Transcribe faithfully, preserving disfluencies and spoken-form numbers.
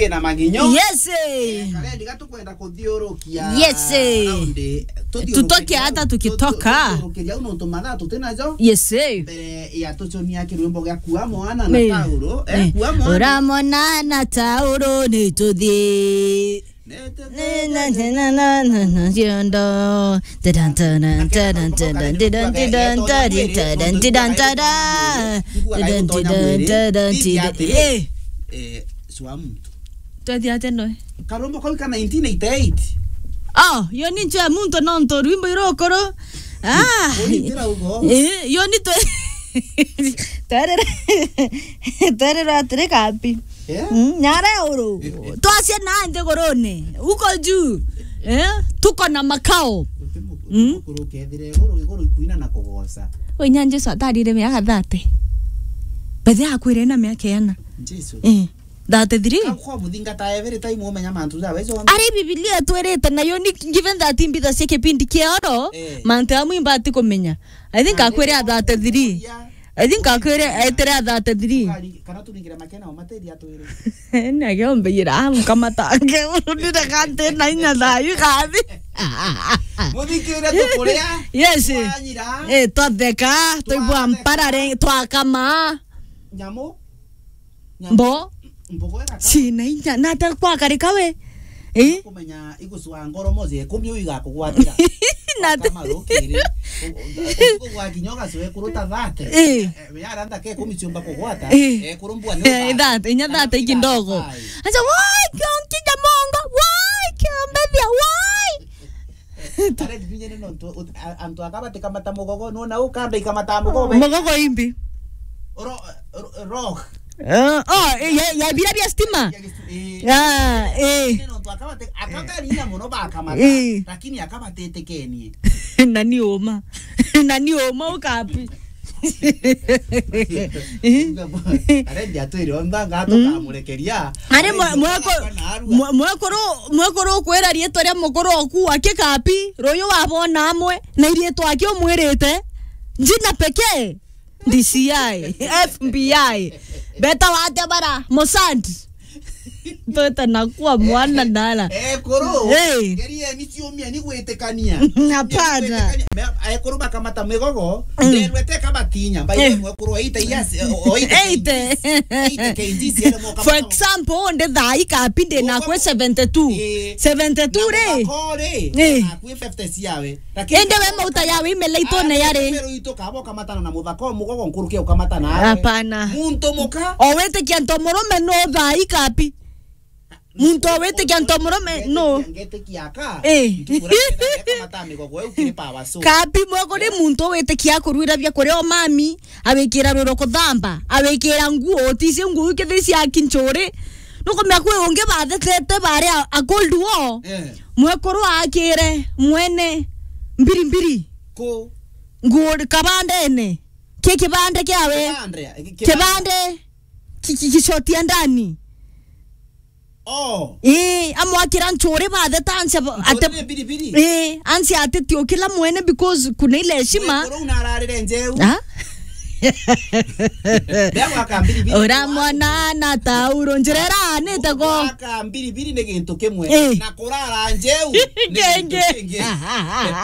ke na maginyo. Yes. Kale ligato kwenda kuthiurukia. Yes. Tutoke hata tukitoka. Tukiria uno tumana tutenajo. Yes. Mbere ya tuconia kirwimbo gya kuwa mwana na tauro. Eh kuwa mwana. Ora mwana na tauro ni tuthi. Na na na na na na yondo tadan tadan tadan tadan tadan tadan tadan tadan tadan tadan tadan eh eh swamu tadi atendo karombo kolika nineteen eighty-eight ah yo ni cha muntu non to rimbo irokoro ah eh yo ni to tare tare ratre kapi nyara oro to asia na nde gorone uko juu eh tuko na makao mm kurukethire goro goro kuina na kugosa we nyanje sa tarire me agathate bethe akwire na me akena jesu eh date thiri kwa mudinga ta every time umenya mantu za wezo ari biblia twerete na yo ni given that in bitha seke pindi kioro mante amu imbati komenya I think akwire athate thiri I think akwire etere athate thiri kana tuningira makena o materi atwire na gombe ira kama tange ndira kante na inya thayu kathi mudikira tukuria yes eh totheka toibwa mparare twakama nyamo mbo sina inya na ta kwa karika we eh kumenya iguswa ngoro moze kumyo igakugwatira na kama rokire kwa kinyoga swe kuruta thate eh yara ndake kumisiomba kugwata eh kurumbua no eh thate inya thate kindogo acha wai kionki jamongo wai kiombedia wai tare dinyene no to antu akabate kamata mugogo no na ukanda ikamata mugogo mugogo imbi ro ro Uh, oh, ya ya bila bila stima. Ah, eh. No tu akabate akabate ina muno ba kamata lakini akabate tekeni. Nani oma. Nani oma ukapi. Are dia tu iro ndanga to kamurekeria. Are mwako mwakoro mwakoro kwera rieto ria mukoro oku akikapi royo wabona amwe na irieto akio mwirite njina pekee D C I F B I beta wate bara Mossad beta nakuwa mwana ndala eh koro eh geria ni ciumia ni gwetekania napata eh koro bakamata megogo nderwete kabatinya bai mwe koro ita yes eight for example onde thai kapinde na kwe seventy-two seventy-two re eh kwe fifty ciawe lakini ende we mauta yawe imele itone yare pero ito kabo kamatana na muthako mugogo nkuruke ukamata na hapana muntu muka owete kiantomoro meno thai kapi muntu awete kiantomoro me no ngete kiaka eh kamata migogo eu kire pawa so kapi mwako ni muntu awete kiakurwira bya kore o mami awekira roro kuthamba awekira nguo tise nguo kethisi akinchore nuko myakwe onge bathete bare a gold wo mwekoro akire mwene mbiri mbiri ko nguo kabande ne keke bande kyawe kebande kikishoti ndani oh eh amwakira nchore bathe tanse ate eh ansi ate tio kila mwene because kuna ile heshima wewe unararire njeu ah Bea kambiri ora mwana na tauro njirera nete go kambiri biri ne gintu kimwe na kurara njeu genge